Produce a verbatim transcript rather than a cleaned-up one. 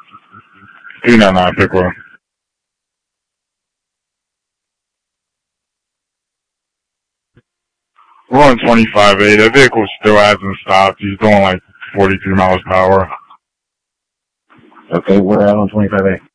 three ninety-nine Pickler. We're on twenty-five A. The vehicle still hasn't stopped. He's doing like forty-three miles per hour. Okay, we're out on twenty-five A.